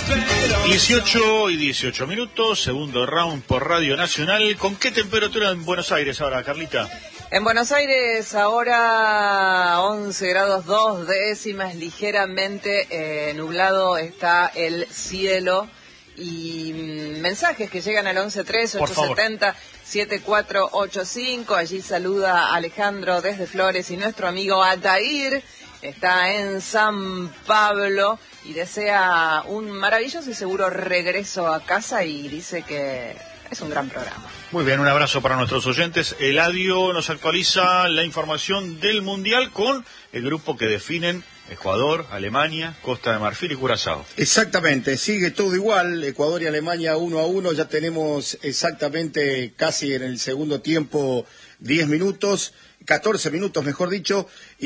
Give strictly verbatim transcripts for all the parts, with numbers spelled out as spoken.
dieciocho y dieciocho minutos, segundo round por Radio Nacional. ¿Con qué temperatura en Buenos Aires ahora, Carlita? En Buenos Aires ahora once grados dos décimas, ligeramente eh, nublado está el cielo. Y mmm, mensajes que llegan al once tres ocho setenta siete cuatro ocho cinco. Allí saluda Alejandro desde Flores y nuestro amigo Atair está en San Pablo y desea un maravilloso y seguro regreso a casa y dice que es un gran programa. Muy bien, un abrazo para nuestros oyentes. Eladio nos actualiza la información del Mundial con el grupo que definen Ecuador, Alemania, Costa de Marfil y Curazao. Exactamente, sigue todo igual, Ecuador y Alemania uno a uno, ya tenemos exactamente casi en el segundo tiempo diez minutos, catorce minutos mejor dicho,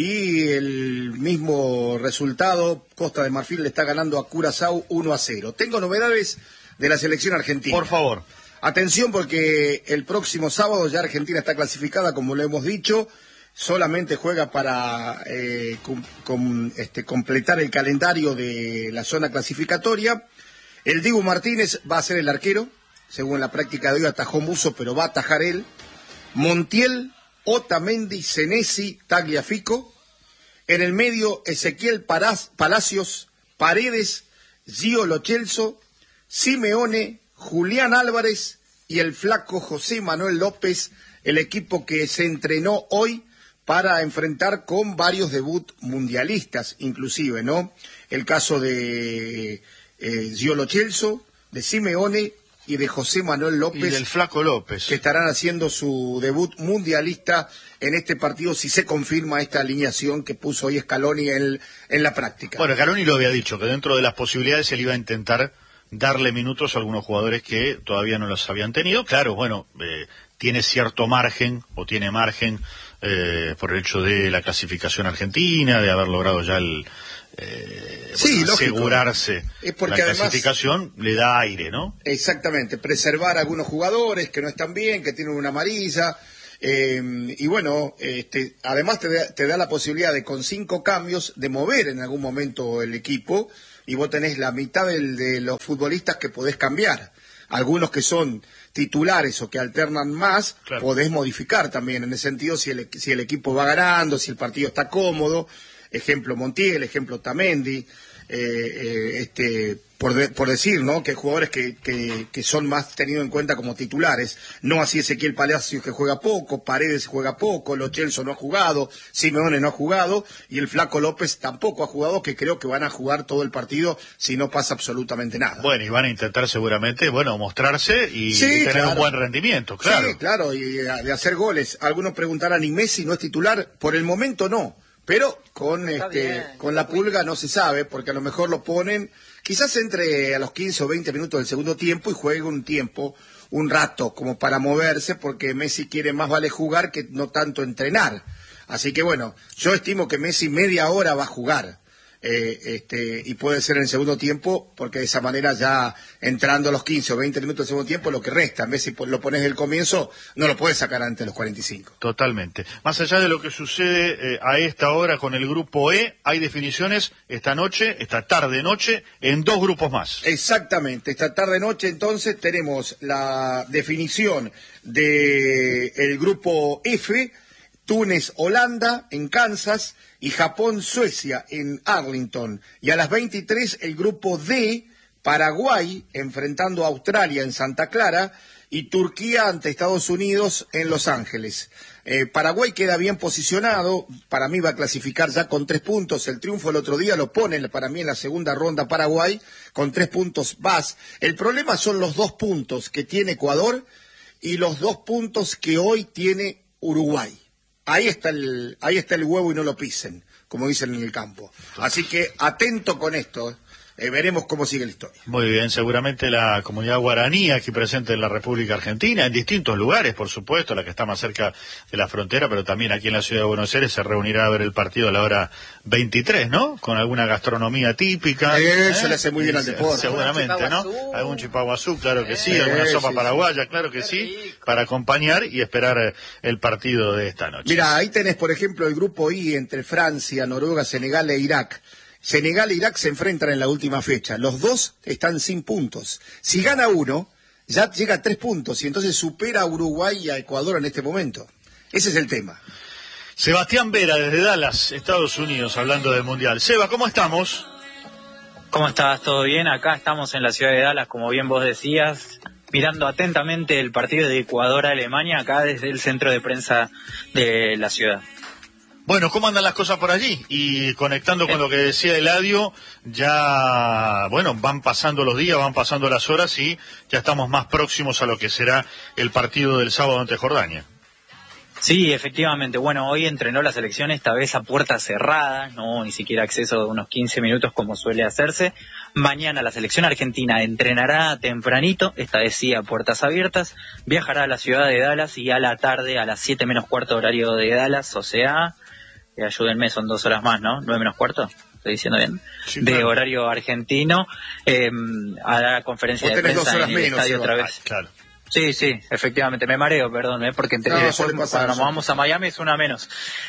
y el mismo resultado, Costa de Marfil le está ganando a Curazao uno a cero. Tengo novedades de la selección argentina. Por favor. Atención porque el próximo sábado ya Argentina está clasificada, como lo hemos dicho. Solamente juega para eh, com, com, este, completar el calendario de la zona clasificatoria. El Dibu Martínez va a ser el arquero, según la práctica de hoy atajó Musso, pero va a atajar él. Montiel, Otamendi, Senesi, Tagliafico. En el medio, Ezequiel Paraz, Palacios, Paredes, Gio Lo Celso, Simeone, Julián Álvarez y el flaco José Manuel López, el equipo que se entrenó hoy para enfrentar con varios debut mundialistas, inclusive, ¿no? El caso de eh, Gio Lo Celso, de Simeone y de José Manuel López. Y del flaco López. Que estarán haciendo su debut mundialista en este partido, si se confirma esta alineación que puso hoy Scaloni en, en la práctica. Bueno, Scaloni lo había dicho, que dentro de las posibilidades él iba a intentar darle minutos a algunos jugadores que todavía no los habían tenido. Claro, bueno, eh, tiene cierto margen, o tiene margen, eh, por el hecho de la clasificación argentina, de haber logrado ya el eh, sí, bueno, asegurarse es porque la además, clasificación, le da aire, ¿no? Exactamente, preservar a algunos jugadores que no están bien, que tienen una amarilla, eh, y bueno, este, además te da, te da la posibilidad de con cinco cambios de mover en algún momento el equipo, y vos tenés la mitad del, de los futbolistas que podés cambiar. Algunos que son titulares o que alternan más, claro, podés modificar también, en ese sentido, si el, si el equipo va ganando, si el partido está cómodo. Ejemplo Montiel, ejemplo Otamendi, eh, eh, este, por, de, por decir, ¿no? Que hay jugadores que, que, que son más tenidos en cuenta como titulares. No así Ezequiel Palacios, que juega poco, Paredes juega poco, Lo Celso no ha jugado, Simeone no ha jugado, y el flaco López tampoco ha jugado, que creo que van a jugar todo el partido si no pasa absolutamente nada. Bueno, y van a intentar seguramente, bueno, mostrarse y, sí, y tener claro, un buen rendimiento, claro. Sí, claro, y de hacer goles. Algunos preguntarán, ¿y Messi no es titular? Por el momento no. Pero con este bien, con la pulga no se sabe, porque a lo mejor lo ponen, quizás entre a los quince o veinte minutos del segundo tiempo y juegue un tiempo, un rato, como para moverse, porque Messi quiere más vale jugar que no tanto entrenar. Así que bueno, yo estimo que Messi media hora va a jugar. Eh, este, y puede ser en el segundo tiempo, porque de esa manera ya entrando a los quince o veinte minutos del segundo tiempo, lo que resta, en vez si lo pones del comienzo, no lo puedes sacar antes de los cuarenta y cinco. Totalmente. Más allá de lo que sucede eh, a esta hora con el grupo E, hay definiciones esta noche, esta tarde-noche, en dos grupos más. Exactamente, esta tarde-noche entonces tenemos la definición del grupo F, Túnez-Holanda en Kansas y Japón-Suecia en Arlington. Y a las veintitrés el grupo D, Paraguay enfrentando a Australia en Santa Clara y Turquía ante Estados Unidos en Los Ángeles. Eh, Paraguay queda bien posicionado, para mí va a clasificar ya con tres puntos, el triunfo el otro día lo pone para mí en la segunda ronda Paraguay, con tres puntos más. El problema son los dos puntos que tiene Ecuador y los dos puntos que hoy tiene Uruguay. Ahí está el, ahí está el huevo y no lo pisen, como dicen en el campo. Así que atento con esto, eh, veremos cómo sigue la historia. Muy bien, seguramente la comunidad guaraní aquí presente en la República Argentina, en distintos lugares, por supuesto, la que está más cerca de la frontera, pero también aquí en la ciudad de Buenos Aires se reunirá a ver el partido a la hora veintitrés, ¿no? Con alguna gastronomía típica. Eso ¿eh? le hace muy bien al deporte. Seguramente, ¿no? Algún chipaguazú, claro que sí, eh, alguna sopa sí, paraguaya, claro que sí, para acompañar y esperar el partido de esta noche. Mira, ahí tenés, por ejemplo, el grupo I entre Francia, Noruega, Senegal e Irak. Senegal e Irak se enfrentan en la última fecha. Los dos están sin puntos. Si gana uno, ya llega a tres puntos y entonces supera a Uruguay y a Ecuador en este momento. Ese es el tema. Sebastián Vera, desde Dallas, Estados Unidos, hablando del Mundial. Seba, ¿cómo estamos? ¿Cómo estás? ¿Todo bien? Acá estamos en la ciudad de Dallas, como bien vos decías, mirando atentamente el partido de Ecuador-Alemania, acá desde el centro de prensa de la ciudad. Bueno, ¿cómo andan las cosas por allí? Y conectando con lo que decía Eladio, ya, bueno, van pasando los días, van pasando las horas y ya estamos más próximos a lo que será el partido del sábado ante Jordania. Sí, efectivamente. Bueno, hoy entrenó la selección esta vez a puertas cerradas, no ni siquiera acceso de unos quince minutos como suele hacerse. Mañana la selección argentina entrenará tempranito, esta vez sí a puertas abiertas, viajará a la ciudad de Dallas y a la tarde a las siete menos cuarto horario de Dallas, o sea, eh, ayúdenme, son dos horas más, ¿no? nueve menos cuarto, estoy diciendo bien, sí, de claro. Horario argentino, eh, hará conferencia de prensa en el menos, estadio otra vez. Claro. Sí, sí, efectivamente, me mareo, perdón, ¿eh? porque entre, no, después, pasar, cuando nos vamos a Miami es una menos.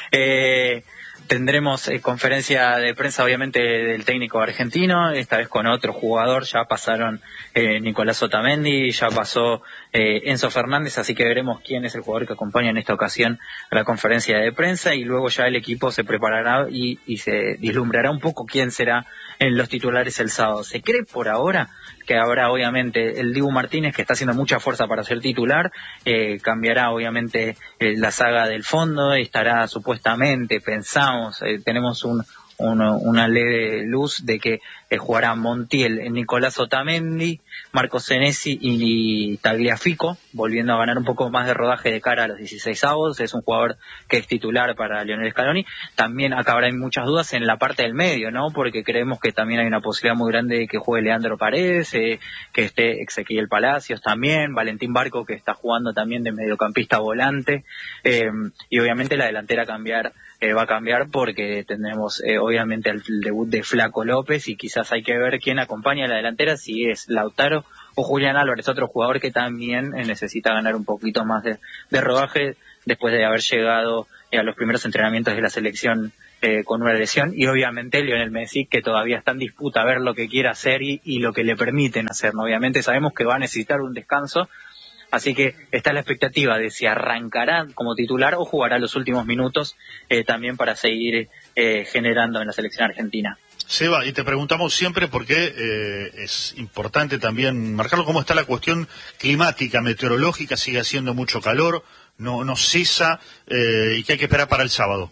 Eh, tendremos eh, conferencia de prensa, obviamente, del técnico argentino, esta vez con otro jugador, ya pasaron eh, Nicolás Otamendi, ya pasó eh, Enzo Fernández, así que veremos quién es el jugador que acompaña en esta ocasión a la conferencia de prensa, y luego ya el equipo se preparará y, y se vislumbrará un poco quién será en los titulares el sábado. Se cree por ahora que habrá obviamente el Dibu Martínez, que está haciendo mucha fuerza para ser titular, eh, cambiará obviamente eh, la saga del fondo, estará supuestamente, pensamos, eh, tenemos un, un, una leve luz de que eh, jugará Montiel, Nicolás Otamendi, Marcos Senesi y Tagliafico, volviendo a ganar un poco más de rodaje de cara a los dieciseisavos, es un jugador que es titular para Lionel Scaloni. También acá habrá muchas dudas en la parte del medio, ¿no? Porque creemos que también hay una posibilidad muy grande de que juegue Leandro Paredes, eh, que esté Ezequiel Palacios también, Valentín Barco, que está jugando también de mediocampista volante, eh, y obviamente la delantera cambiar eh, va a cambiar porque tendremos eh, obviamente el debut de Flaco López, y quizás hay que ver quién acompaña a la delantera, si es Lautaro o Julián Álvarez, otro jugador que también eh, necesita ganar un poquito más de, de rodaje después de haber llegado eh, a los primeros entrenamientos de la selección eh, con una lesión, y obviamente Lionel Messi, que todavía está en disputa a ver lo que quiere hacer y, y lo que le permiten hacer, ¿no? Obviamente sabemos que va a necesitar un descanso, así que está la expectativa de si arrancará como titular o jugará los últimos minutos eh, también para seguir eh, generando en la selección argentina. Seba, y te preguntamos siempre porque eh, es importante también marcarlo, cómo está la cuestión climática, meteorológica, sigue haciendo mucho calor, no, no cesa, eh, y qué hay que esperar para el sábado.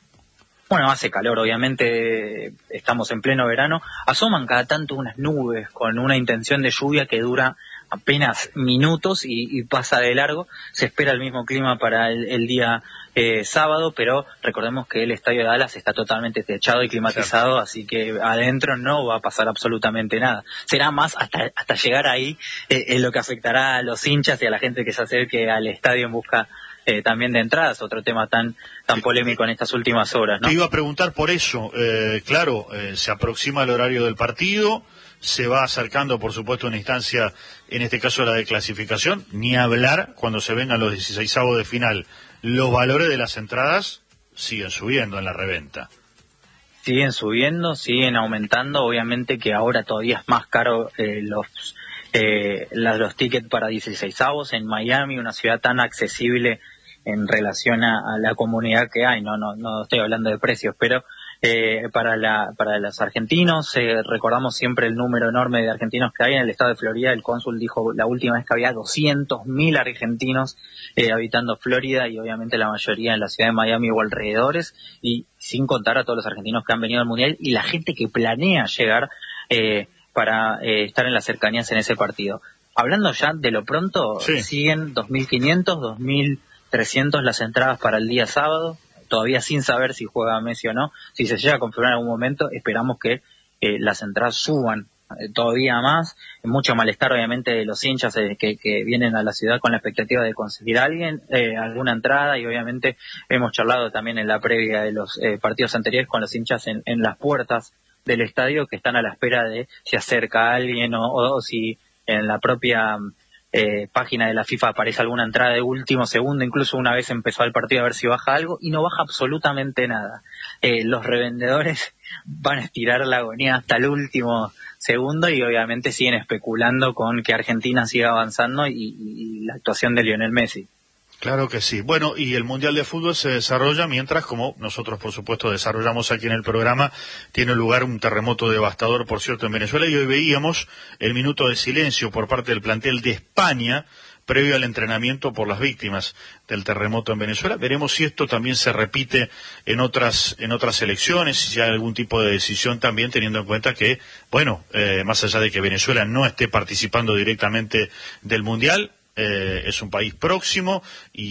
Bueno, hace calor, obviamente estamos en pleno verano, asoman cada tanto unas nubes con una intención de lluvia que dura apenas minutos y, y pasa de largo. Se espera el mismo clima para el, el día eh, sábado, pero recordemos que el estadio de Dallas está totalmente techado y climatizado, claro. Así que adentro no va a pasar absolutamente nada. Será más hasta hasta llegar ahí eh, en lo que afectará a los hinchas y a la gente que se acerque al estadio en busca eh, también de entradas, otro tema tan tan polémico en estas últimas horas, ¿no? Te iba a preguntar por eso, eh, claro, eh, se aproxima el horario del partido, se va acercando, por supuesto, una instancia, en este caso la de clasificación, ni hablar cuando se vengan los dieciseisavos de final. Los valores de las entradas siguen subiendo en la reventa. Siguen subiendo, siguen aumentando, obviamente que ahora todavía es más caro eh, los eh, las, los tickets para dieciseisavos en Miami, una ciudad tan accesible en relación a, a la comunidad que hay, no no no estoy hablando de precios, pero Eh, para la para los argentinos, eh, recordamos siempre el número enorme de argentinos que hay en el estado de Florida. El cónsul dijo la última vez que había doscientos mil argentinos eh, habitando Florida, y obviamente la mayoría en la ciudad de Miami o alrededores, y sin contar a todos los argentinos que han venido al Mundial y la gente que planea llegar eh, para eh, estar en las cercanías en ese partido. Hablando ya de lo pronto, sí. Siguen dos mil quinientos, dos mil trescientos las entradas para el día sábado, todavía sin saber si juega Messi o no. Si se llega a confirmar en algún momento, esperamos que eh, las entradas suban eh, todavía más. Mucho malestar, obviamente, de los hinchas eh, que, que vienen a la ciudad con la expectativa de conseguir a alguien, eh, alguna entrada, y obviamente hemos charlado también en la previa de los eh, partidos anteriores con los hinchas en, en las puertas del estadio, que están a la espera de si acerca a alguien o, o, o si en la propia eh, página de la FIFA aparece alguna entrada de último segundo, incluso una vez empezó el partido a ver si baja algo, y no baja absolutamente nada. Eh, los revendedores van a estirar la agonía hasta el último segundo y obviamente siguen especulando con que Argentina siga avanzando y, y la actuación de Lionel Messi. Claro que sí. Bueno, y el Mundial de Fútbol se desarrolla mientras, como nosotros por supuesto desarrollamos aquí en el programa, tiene lugar un terremoto devastador, por cierto, en Venezuela, y hoy veíamos el minuto de silencio por parte del plantel de España previo al entrenamiento por las víctimas del terremoto en Venezuela. Veremos si esto también se repite en otras en otras elecciones, si hay algún tipo de decisión también, teniendo en cuenta que, bueno, eh, más allá de que Venezuela no esté participando directamente del Mundial, Eh, es un país próximo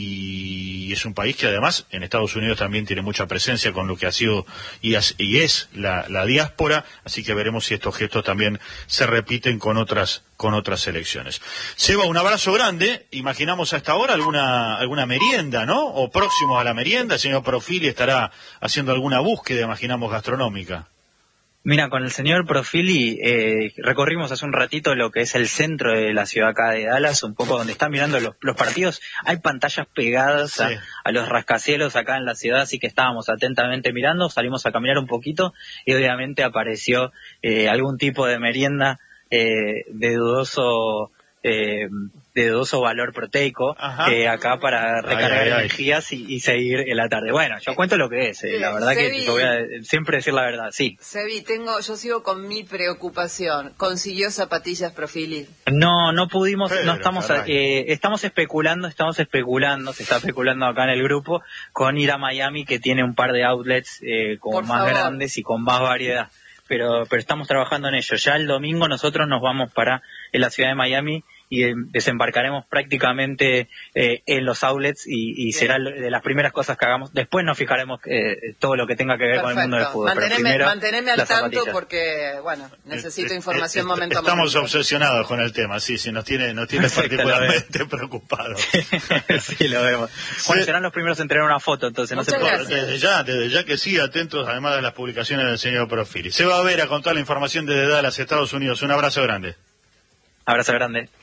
y es un país que además en Estados Unidos también tiene mucha presencia con lo que ha sido y, has, y es la, la diáspora, así que veremos si estos gestos también se repiten con otras con otras elecciones. Seba, un abrazo grande. Imaginamos a esta hora alguna alguna merienda, ¿no? O próximo a la merienda, el señor Profili estará haciendo alguna búsqueda, imaginamos, gastronómica. Mira, con el señor Profili eh, recorrimos hace un ratito lo que es el centro de la ciudad acá de Dallas, un poco donde están mirando los, los partidos. Hay pantallas pegadas sí. a, a los rascacielos acá en la ciudad, así que estábamos atentamente mirando, salimos a caminar un poquito y obviamente apareció eh, algún tipo de merienda eh, de dudoso... Eh, de dudoso valor proteico eh, acá para recargar ay, ay, energías y, y seguir en la tarde. Bueno, yo cuento lo que es, eh, la verdad Sebi, que te voy a siempre decir la verdad, sí. Sebi, tengo, yo sigo con mi preocupación. ¿Consiguió zapatillas Profili? No, no pudimos, Pero, no estamos, eh, estamos especulando, estamos especulando, se está especulando acá en el grupo con ir a Miami, que tiene un par de outlets eh, con Por más favor. grandes y con más variedad. Pero, pero estamos trabajando en ello. Ya el domingo nosotros nos vamos para en la ciudad de Miami y eh, desembarcaremos prácticamente eh, en los outlets y, y será de las primeras cosas que hagamos. Después nos fijaremos eh, todo lo que tenga que ver Perfecto. con el mundo del fútbol. Manteneme, pero primero, manteneme al tanto porque, bueno, necesito información momento a momento. Estamos obsesionados con el tema, sí, sí, nos tiene, nos tiene particularmente preocupados. Sí, lo vemos. Bueno, serán los primeros en tener una foto, entonces no se puede. Desde ya, desde ya que sí, atentos además de las publicaciones del señor Profili. Se va a ver a contar la información desde Dallas, Estados Unidos. Un abrazo grande. Abrazo grande.